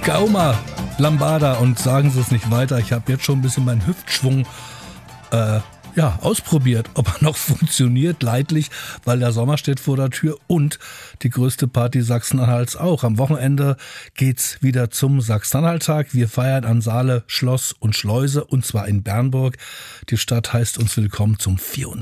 Gauma, Lambada und sagen Sie es nicht weiter. Ich habe jetzt schon ein bisschen meinen Hüftschwung ausprobiert, ob er noch funktioniert, leidlich, weil der Sommer steht vor der Tür und die größte Party Sachsen-Anhalts auch. Am Wochenende geht's wieder zum Sachsen-Anhalt-Tag. Wir feiern an Saale, Schloss und Schleuse und zwar in Bernburg. Die Stadt heißt uns willkommen zum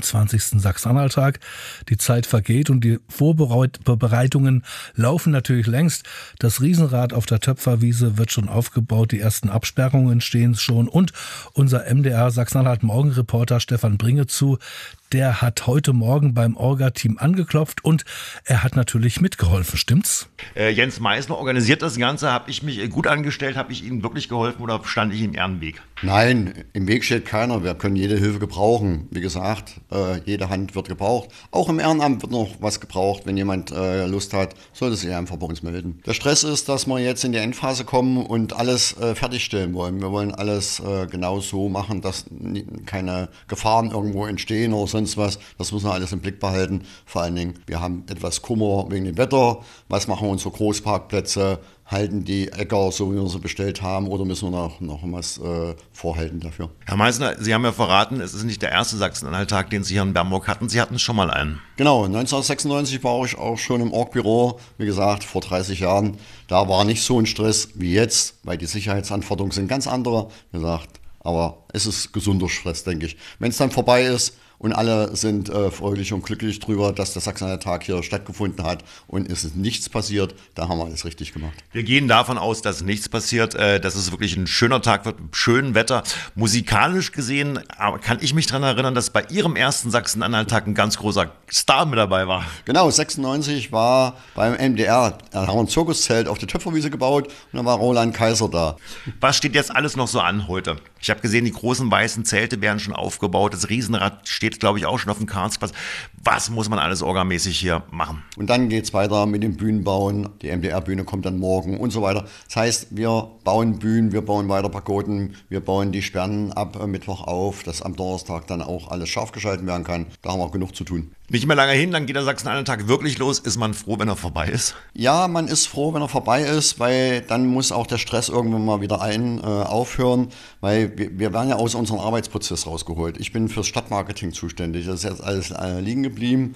24. Sachsen-Anhalt-Tag. Die Zeit vergeht und die Vorbereitungen laufen natürlich längst. Das Riesenrad auf der Töpferwiese wird schon aufgebaut, die ersten Absperrungen stehen schon und unser MDR Sachsen-Anhalt-Morgenreporter Stefan Bringezu, der hat heute Morgen beim Orga-Team angeklopft und er hat natürlich mitgeholfen, stimmt's? Jens Meisner organisiert das Ganze. Habe ich mich gut angestellt? Habe ich ihm wirklich geholfen oder stand ich ihm eher im Weg? Nein, im Weg steht keiner. Wir können jede Hilfe gebrauchen. Wie gesagt, jede Hand wird gebraucht. Auch im Ehrenamt wird noch was gebraucht. Wenn jemand Lust hat, sollte sich einfach bei uns melden. Der Stress ist, dass wir jetzt in die Endphase kommen und alles fertigstellen wollen. Wir wollen alles genau so machen, dass keine Gefahren irgendwo entstehen oder sonst was. Das müssen wir alles im Blick behalten. Vor allen Dingen, wir haben etwas Kummer wegen dem Wetter. Was machen unsere Großparkplätze? Halten die Äcker so, wie wir sie bestellt haben, oder müssen wir noch was vorhalten dafür? Herr Meisner, Sie haben ja verraten, es ist nicht der erste Sachsen-Anhalt-Tag, den Sie hier in Bernburg hatten. Sie hatten schon mal einen. Genau, 1996 war ich auch schon im Org-Büro, wie gesagt, vor 30 Jahren. Da war nicht so ein Stress wie jetzt, weil die Sicherheitsanforderungen sind ganz andere, wie gesagt. Aber es ist gesunder Stress, denke ich. Wenn es dann vorbei ist und alle sind fröhlich und glücklich drüber, dass der Sachsen-Anhalt-Tag hier stattgefunden hat und es ist nichts passiert, da haben wir alles richtig gemacht. Wir gehen davon aus, dass nichts passiert, dass es wirklich ein schöner Tag wird, mit schönem Wetter. Musikalisch gesehen kann ich mich daran erinnern, dass bei Ihrem ersten Sachsen-Anhalt-Tag ein ganz großer Star mit dabei war. Genau, 96 war beim MDR, da haben wir ein Zirkuszelt auf der Töpferwiese gebaut und dann war Roland Kaiser da. Was steht jetzt alles noch so an heute? Ich habe gesehen, die großen weißen Zelte werden schon aufgebaut, das Riesenrad steht, glaube ich, auch schon auf dem Karlsplatz. Was muss man alles orgamäßig hier machen? Und dann geht es weiter mit dem Bühnenbauen. Die MDR-Bühne kommt dann morgen und so weiter. Das heißt, wir bauen Bühnen, wir bauen weiter Pagoden, wir bauen die Sperren ab Mittwoch auf, dass am Donnerstag dann auch alles scharf geschalten werden kann. Da haben wir auch genug zu tun. Nicht mehr lange hin, dann geht der Sachsen-Anhalt-Tag wirklich los. Ist man froh, wenn er vorbei ist? Ja, man ist froh, wenn er vorbei ist, weil dann muss auch der Stress irgendwann mal wieder aufhören, weil wir werden ja aus unserem Arbeitsprozess rausgeholt. Ich bin fürs Stadtmarketing zuständig. Das ist jetzt alles liegen geblieben.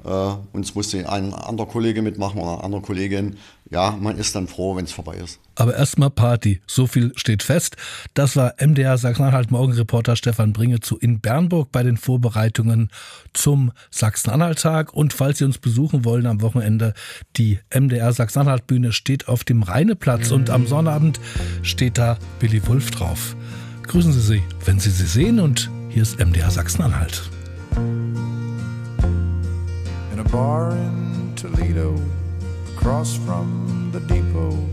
Uns musste ein anderer Kollege mitmachen oder eine andere Kollegin. Ja, man ist dann froh, wenn es vorbei ist. Aber erstmal Party, so viel steht fest. Das war MDR Sachsen-Anhalt-Morgenreporter Stefan Bringezu in Bernburg bei den Vorbereitungen zum Sachsen-Anhalt-Tag. Und falls Sie uns besuchen wollen am Wochenende, die MDR Sachsen-Anhalt-Bühne steht auf dem Rheineplatz und am Sonnabend steht da Billy Wulff drauf. Grüßen Sie sie, wenn Sie sie sehen, und hier ist MDR Sachsen-Anhalt. In a bar in Toledo, across from the depot,